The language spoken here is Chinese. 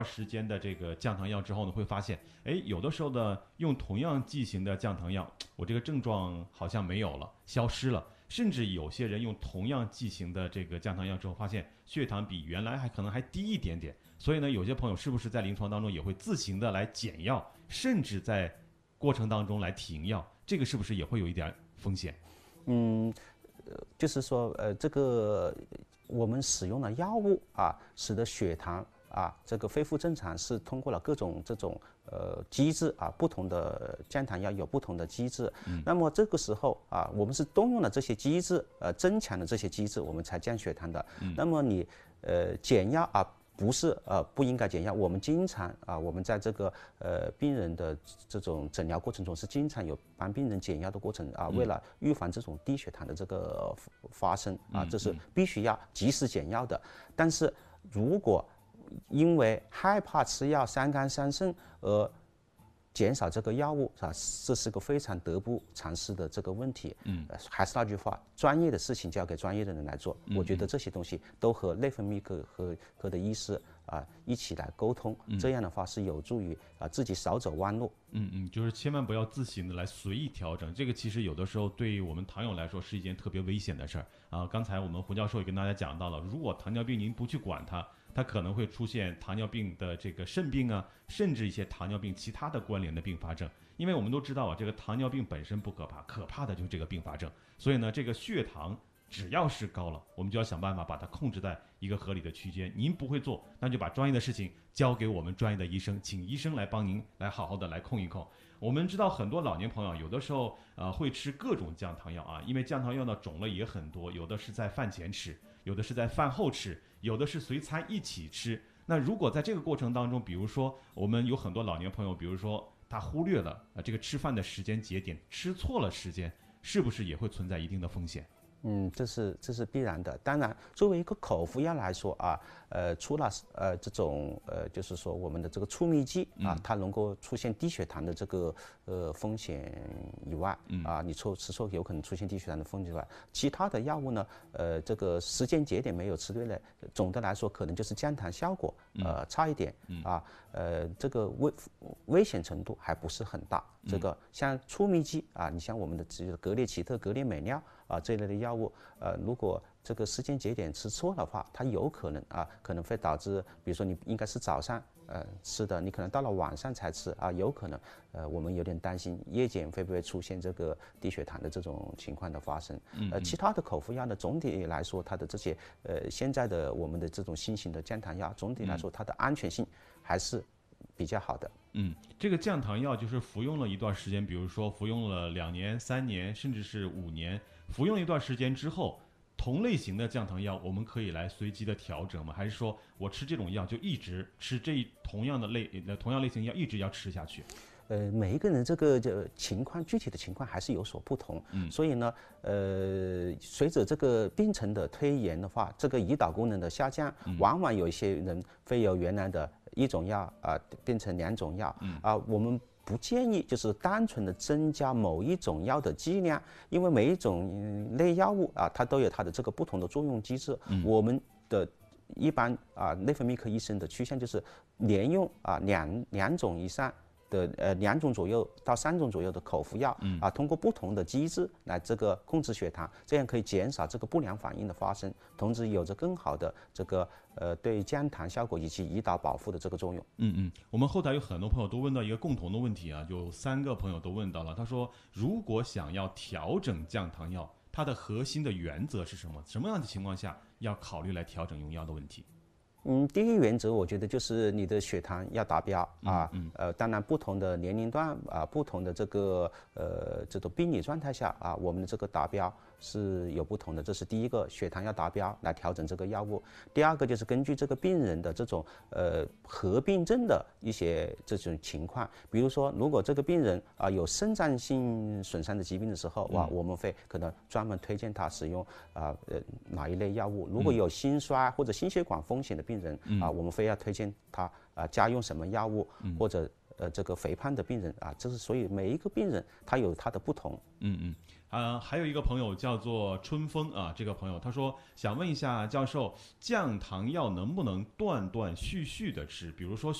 时间的这个降糖药之后呢，会发现，哎，有的时候呢，用同样剂型的降糖药，我这个症状好像没有了，消失了。甚至有些人用同样剂型的这个降糖药之后，发现血糖比原来可能还低一点点。所以呢，有些朋友是不是在临床当中也会自行的来减药，甚至在过程当中来停药？这个是不是也会有一点风险？ 嗯，就是说，这个我们使用的药物啊，使得血糖这个恢复正常，是通过了各种这种机制啊，不同的降糖药有不同的机制。那么这个时候我们是动用了这些机制，增强了这些机制，我们才降血糖的。那么你减药不是不应该减药，我们经常我们在这个病人的这种诊疗过程中是经常有帮病人减药的过程为了预防这种低血糖的这个发生这是必须要及时减药的。但是如果因为害怕吃药伤肝伤肾而减少这个药物这是个非常得不偿失的这个问题。还是那句话，专业的事情交给专业的人来做。我觉得这些东西都和内分泌科的医师一起来沟通，这样的话是有助于自己少走弯路。 就是千万不要自行的来随意调整，这个其实有的时候对于我们糖友来说是一件特别危险的事儿刚才我们胡教授也跟大家讲到了，如果糖尿病您不去管它可能会出现糖尿病的这个肾病甚至一些糖尿病其他的关联的并发症。因为我们都知道这个糖尿病本身不可怕，可怕的就是这个并发症。所以呢，这个血糖只要是高了，我们就要想办法把它控制在一个合理的区间。您不会做，那就把专业的事情交给我们专业的医生，请医生来帮您来好好的来控一控。我们知道很多老年朋友有的时候会吃各种降糖药因为降糖药的种类也很多，有的是在饭前吃，有的是在饭后吃，有的是随餐一起吃。那如果在这个过程当中，比如说我们有很多老年朋友，比如说他忽略了这个吃饭的时间节点，吃错了时间，是不是也会存在一定的风险？ 这是必然的。当然，作为一个口服药来说除了这种就是说我们的这个促泌剂它能够出现低血糖的这个风险以外你吃错有可能出现低血糖的风险以外，其他的药物呢这个时间节点没有吃对了，总的来说可能就是降糖效果差一点这个危险程度还不是很大。这个像促泌剂你像我们的格列齐特、格列美脲这一类的药物如果这个时间节点吃错的话，它有可能可能会导致，比如说你应该是早上吃的，你可能到了晚上才吃有可能我们有点担心夜间会不会出现这个低血糖的这种情况的发生。其他的口服药呢，总体来说它的这些现在的我们的这种新型的降糖药，总体来说它的安全性还是比较好的。 这个降糖药就是服用了一段时间，比如说服用了2年、3年，甚至是5年，服用了一段时间之后，同类型的降糖药我们可以来随机的调整吗？还是说我吃这种药就一直吃同样类型药一直要吃下去？ 每一个人这个情况具体的情况还是有所不同，所以呢，随着这个病程的推延的话，这个胰岛功能的下降，往往有一些人会由原来的一种药变成2种药我们不建议就是单纯的增加某一种药的剂量，因为每一种类药物它都有它的这个不同的作用机制。我们的一般内分泌科医生的趋向就是连用两种以上的2种左右到3种左右的口服药通过不同的机制来这个控制血糖，这样可以减少这个不良反应的发生，同时有着更好的这个对降糖效果以及胰岛保护的这个作用。 我们后台有很多朋友都问到一个共同的问题就3个朋友都问到了，他说如果想要调整降糖药，它的核心的原则是什么？什么样的情况下要考虑来调整用药的问题？ 第一原则我觉得就是你的血糖要达标当然不同的年龄段不同的这个这种病理状态下我们的这个达标是有不同的，这是第一个，血糖要达标来调整这个药物。第二个就是根据这个病人的这种合并症的一些这种情况，比如说如果这个病人有肾脏性损伤的疾病的时候我们会可能专门推荐他使用哪一类药物。如果有心衰或者心血管风险的病人我们非要推荐他加用什么药物，或者这个肥胖的病人啊，这是所以每一个病人他有他的不同。 还有一个朋友叫做春风啊，这个朋友他说想问一下教授，降糖药能不能断断续续的吃？比如说